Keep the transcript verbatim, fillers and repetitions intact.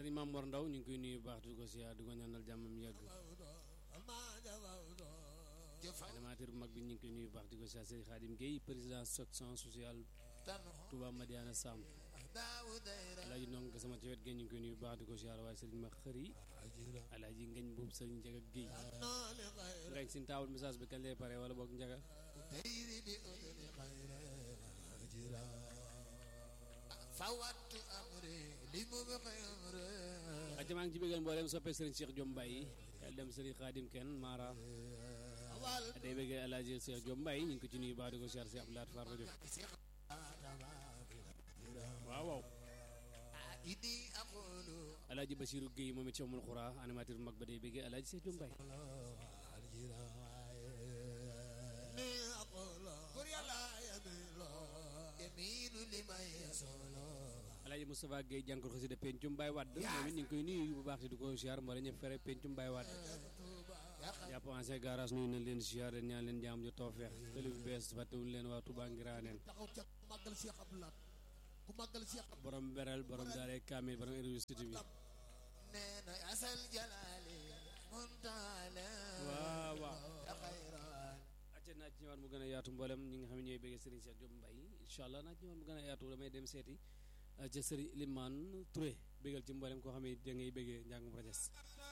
sëriñ Maam Mor Ndaw ñu ngi koy nuyu bu baax di ko siyaar di ko ñaanal jàmmam yàgg animateur bu mag bi ñu ngi koy nuyu bu baax di ko siyaar sëriñ Khadim Gueye président section sociale Touba Madiana Sam alaaji noonu nga sama ci wet gi ñu ngi koy nuyu bu baax di ko siyaar waaye sëriñ ma xëri alaaji ngañ boobu sëriñ Njaga Gueye ngañ sin taawul message bi kañ lay pare wala boog Njaga fawatu amre li mu amre acca maa ngi ci bëggal mboolem soppee sëriñ Cheikh Diom Mbaye kay dem sëriñ Khadim Ken Mara day bëggee alaaji Cheikh Diom Mbaye ñu ngi ko ci nuyu baax di ko siyaar si Abdoulaye Far rajo waaw waaw idi aqulu alaaji Basiru Gueye moom it ci amul xuraa animateur bu mag ba day bëggee alaaji Cheikh Diom Mbaye ni aqulu kur yàlla yamilo yaminu limay solo alaaji Moustapha Gueye jànkor xasida pencum Baye Wade moom it ñu ngi koy nuyu bu baax di ko siyaar moo la ñëpp fere pencum Baye Wade jàpp ancien garage nuyu nañ leen siyaar leen ñaan leen jaam jo toofeex télé bu bees fàttewuñ leen waa Touba Ngiraneen taxaw ca màggal Cheikh Abdoulaye ku màggal Cheikh borom beral borom daale kaamil borom université bi nee na asal jalali muntala waaw waaw acca naa ci ñëwaat mu gën a yaatu mboolem ñi nga xam ne ñooy bëggee Serigne Cheikh Diom Mbaye incha allah naa ci ñëwaat mu gën a yaatu damay dem seeti ca Serigne Limane Touré bëggal ci mboolem koo xam ne da ngay bëggee njàngum rajas